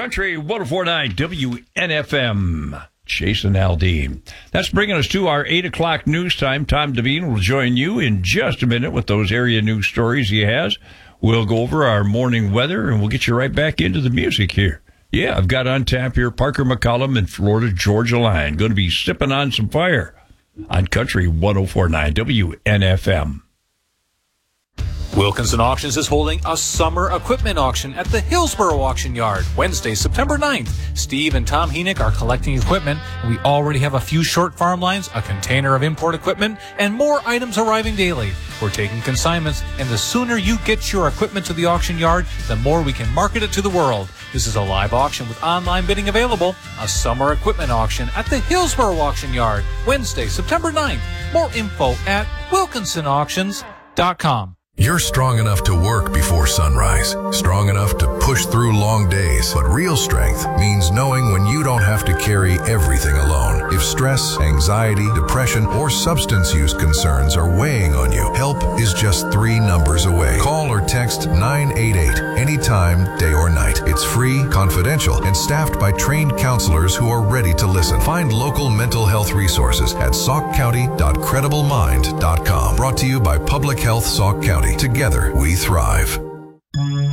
Country 104.9 WNFM. Jason Aldean. That's bringing us to our 8 o'clock news time. Tom Devine will join you in just a minute with those area news stories he has. We'll go over our morning weather, and we'll get you right back into the music here. Yeah, I've got on tap here Parker McCollum and Florida Georgia Line. Going to be sipping on some fire on Country 104.9 WNFM. Wilkinson Auctions is holding a summer equipment auction at the Hillsboro Auction Yard, Wednesday, September 9th. Steve and Tom Heenick are collecting equipment, and we already have a few short farm lines, a container of import equipment, and more items arriving daily. We're taking consignments, and the sooner you get your equipment to the auction yard, the more we can market it to the world. This is a live auction with online bidding available. A summer equipment auction at the Hillsboro Auction Yard, Wednesday, September 9th. More info at wilkinsonauctions.com. You're strong enough to work before sunrise, strong enough to push through long days. But real strength means knowing when you don't have to carry everything alone. If stress, anxiety, depression, or substance use concerns are weighing on you, help is just 3 numbers away. Call or text 988 anytime, day or night. It's free, confidential, and staffed by trained counselors who are ready to listen. Find local mental health resources at saukcounty.crediblemindcom. Brought to you by Public Health Sauk County. Together, we thrive.